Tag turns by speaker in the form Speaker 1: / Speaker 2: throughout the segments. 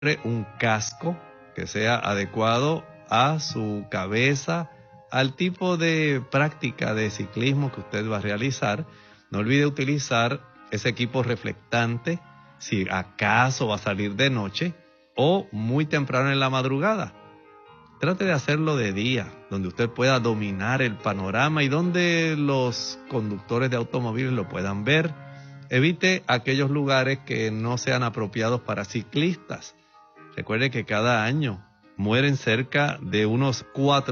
Speaker 1: un casco que sea adecuado a su cabeza, al tipo de práctica de ciclismo que usted va a realizar. No olvide utilizar ese equipo reflectante si acaso va a salir de noche o muy temprano en la madrugada. Trate de hacerlo de día, donde usted pueda dominar el panorama y donde los conductores de automóviles lo puedan ver. Evite aquellos lugares que no sean apropiados para ciclistas. Recuerde que cada año mueren cerca de unos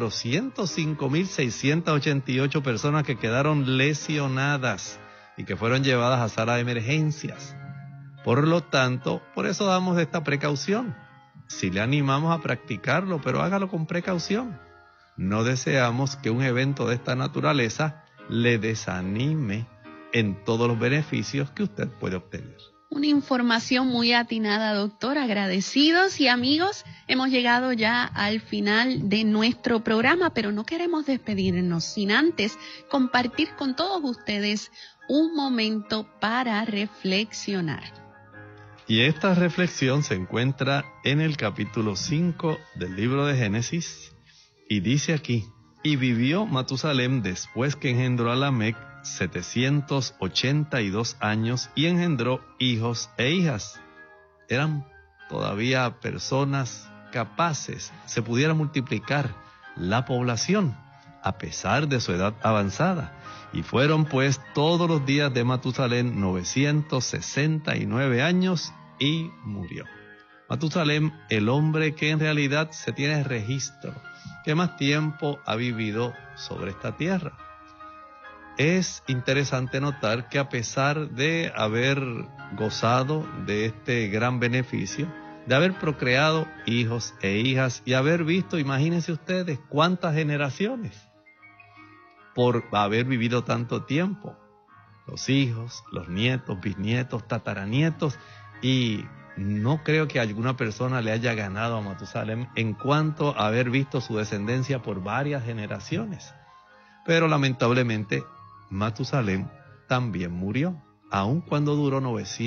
Speaker 1: 405.688 personas que quedaron lesionadas y que fueron llevadas a sala de emergencias. Por lo tanto, por eso damos esta precaución. Sí le animamos a practicarlo, pero hágalo con precaución. No deseamos que un evento de esta naturaleza le desanime en todos los beneficios que usted puede obtener.
Speaker 2: Una información muy atinada, doctor. Agradecidos y amigos, hemos llegado ya al final de nuestro programa, pero no queremos despedirnos sin antes compartir con todos ustedes un momento para reflexionar.
Speaker 1: Y esta reflexión se encuentra en el capítulo 5 del libro de Génesis, y dice aquí: y vivió Matusalem después que engendró a Lamec 782 años y engendró hijos e hijas. Eran todavía personas capaces, se pudiera multiplicar la población a pesar de su edad avanzada. Y fueron pues todos los días de Matusalem 969 años y murió. Matusalem, el hombre que en realidad se tiene registro, que más tiempo ha vivido sobre esta tierra. Es interesante notar que a pesar de haber gozado de este gran beneficio, de haber procreado hijos e hijas y haber visto, imagínense ustedes, cuántas generaciones, por haber vivido tanto tiempo, los hijos, los nietos, bisnietos, tataranietos, y no creo que alguna persona le haya ganado a Matusalem en cuanto a haber visto su descendencia por varias generaciones. Pero lamentablemente Matusalem también murió, aun cuando duró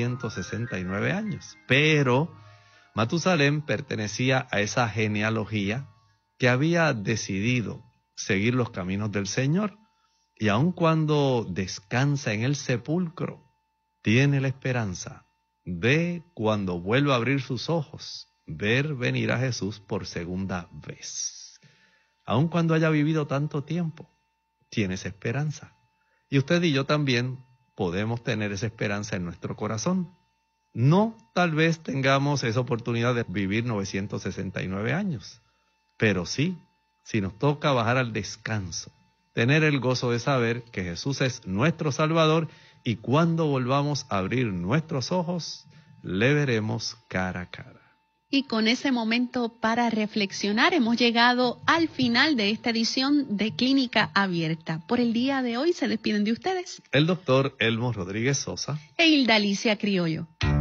Speaker 1: 969 años. Pero Matusalem pertenecía a esa genealogía que había decidido seguir los caminos del Señor, y aun cuando descansa en el sepulcro, tiene la esperanza de, cuando vuelva a abrir sus ojos, ver venir a Jesús por segunda vez. Aun cuando haya vivido tanto tiempo, tiene esa esperanza. Y usted y yo también podemos tener esa esperanza en nuestro corazón. No, tal vez tengamos esa oportunidad de vivir 969 años, pero sí, si nos toca bajar al descanso, tener el gozo de saber que Jesús es nuestro Salvador, y cuando volvamos a abrir nuestros ojos, le veremos cara a cara.
Speaker 2: Y con ese momento para reflexionar hemos llegado al final de esta edición de Clínica Abierta. Por el día de hoy se despiden de ustedes
Speaker 1: el doctor Elmo Rodríguez Sosa
Speaker 2: e Hilda Alicia Criollo.